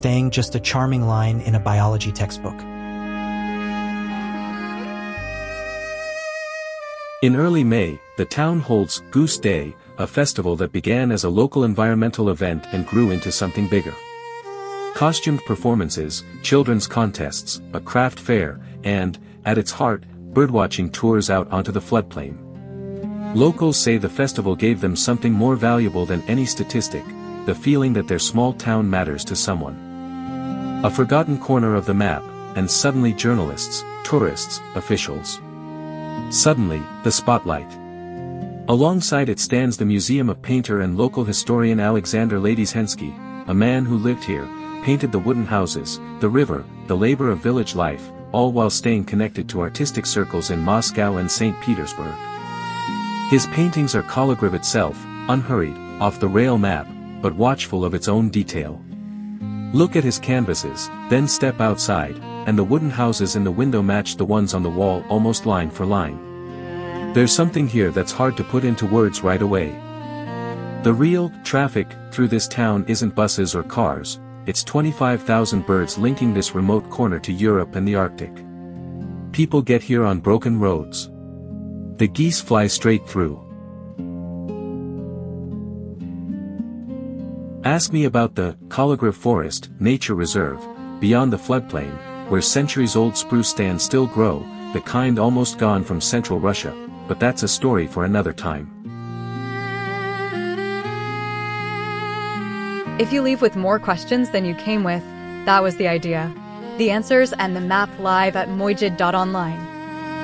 saying just a charming line in a biology textbook. In early May, the town holds Goose Day, a festival that began as a local environmental event and grew into something bigger. Costumed performances, children's contests, a craft fair, and, at its heart, birdwatching tours out onto the floodplain. Locals say the festival gave them something more valuable than any statistic, the feeling that their small town matters to someone. A forgotten corner of the map, and suddenly journalists, tourists, officials. Suddenly, the spotlight. Alongside it stands the museum of painter and local historian Alexander Ladyshenski, a man who lived here, painted the wooden houses, the river, the labor of village life, all while staying connected to artistic circles in Moscow and St. Petersburg. His paintings are Kolograv itself, unhurried, off-the-rail map, but watchful of its own detail. Look at his canvases, then step outside, and the wooden houses in the window match the ones on the wall almost line for line. There's something here that's hard to put into words right away. The real traffic through this town isn't buses or cars, it's 25,000 birds linking this remote corner to Europe and the Arctic. People get here on broken roads. The geese fly straight through. Ask me about the Kolograv Forest Nature Reserve, beyond the floodplain, where centuries-old spruce stands still grow, the kind almost gone from central Russia, but that's a story for another time. If you leave with more questions than you came with, that was the idea. The answers and the map live at mojid.online.